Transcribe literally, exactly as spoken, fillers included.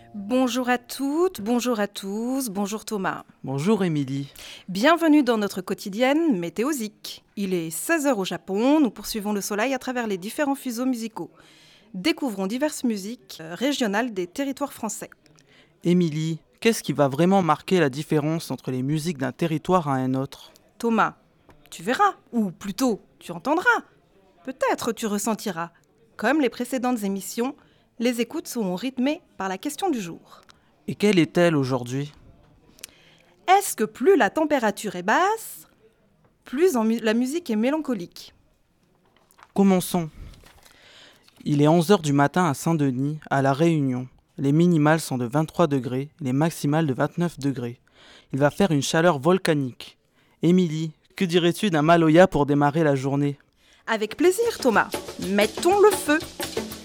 Bonjour à toutes, bonjour à tous, bonjour Thomas. Bonjour Émilie. Bienvenue dans notre quotidienne Météosique. Il est seize heures au Japon, nous poursuivons le soleil à travers les différents fuseaux musicaux. Découvrons diverses musiques euh, régionales des territoires français. Émilie, qu'est-ce qui va vraiment marquer la différence entre les musiques d'un territoire à un autre ? Thomas, tu verras, ou plutôt, tu entendras. Peut-être tu ressentiras. Comme les précédentes émissions, les écoutes seront rythmées par la question du jour. Et quelle est-elle aujourd'hui ? Est-ce que plus la température est basse, plus en mu- la musique est mélancolique ? Commençons. Il est onze heures du matin à Saint-Denis, à La Réunion. Les minimales sont de vingt-trois degrés, les maximales de vingt-neuf degrés. Il va faire une chaleur volcanique. Émilie, que dirais-tu d'un Maloya pour démarrer la journée ? Avec plaisir, Thomas. Mettons le feu.